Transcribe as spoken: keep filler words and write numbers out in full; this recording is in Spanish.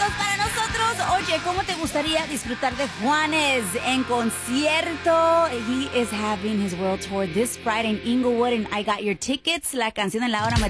boletos para nosotros. Oye, ¿cómo te gustaría disfrutar de Juanes en concierto? He is having his world tour this Friday in Inglewood, and I got your tickets. La canción en la hora me